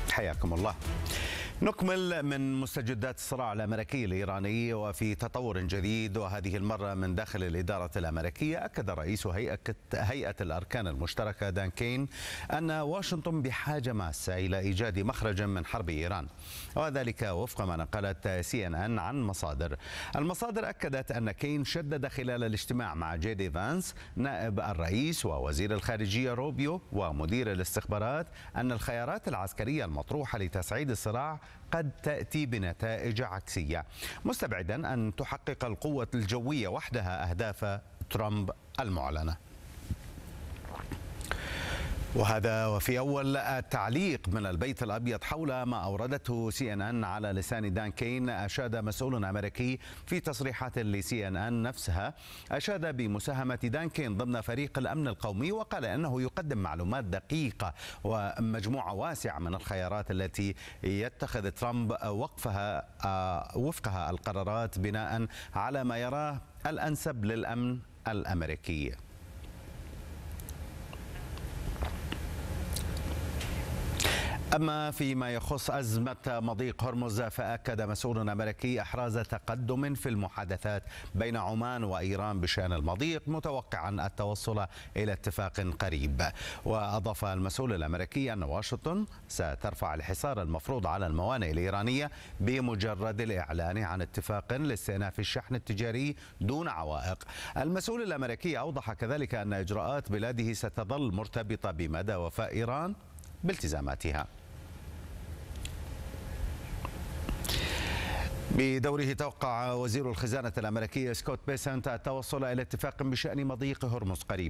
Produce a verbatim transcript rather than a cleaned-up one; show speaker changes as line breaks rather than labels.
حياكم الله. نكمل من مستجدات الصراع الأمريكي الإيراني وفي تطور جديد، وهذه المرة من داخل الإدارة الأمريكية. أكد رئيس هيئة هيئة الأركان المشتركة دان كين أن واشنطن بحاجة ماسة إلى إيجاد مخرج من حرب إيران، وذلك وفق ما نقلت سي إن إن عن مصادر. المصادر أكدت أن كين شدد خلال الاجتماع مع جي دي فانس نائب الرئيس ووزير الخارجية روبيو ومدير الاستخبارات أن الخيارات العسكرية المطروحة لتصعيد الصراع قد تأتي بنتائج عكسية، مستبعدا أن تحقق القوة الجوية وحدها أهداف ترامب المعلنة. وهذا وفي أول التعليق من البيت الأبيض حول ما أوردته سي إن إن على لسان دان كين. أشاد مسؤول أمريكي في تصريحات لسي إن إن نفسها، أشاد بمساهمة دان كين ضمن فريق الأمن القومي، وقال أنه يقدم معلومات دقيقة ومجموعة واسعة من الخيارات التي يتخذ ترامب وقفها وفقها القرارات بناء على ما يراه الأنسب للأمن الأمريكي. أما فيما يخص أزمة مضيق هرمز، فأكد مسؤول أمريكي إحراز تقدم في المحادثات بين عمان وإيران بشأن المضيق، متوقعا التوصل إلى اتفاق قريب. وأضاف المسؤول الأمريكي أن واشنطن سترفع الحصار المفروض على الموانئ الإيرانية بمجرد الإعلان عن اتفاق لاستئناف الشحن التجاري دون عوائق. المسؤول الأمريكي أوضح كذلك أن إجراءات بلاده ستظل مرتبطة بمدى وفاء إيران بالتزاماتها. بدوره توقع وزير الخزانة الأمريكي سكوت بيسنت التوصل إلى اتفاق بشأن مضيق هرمز قريب.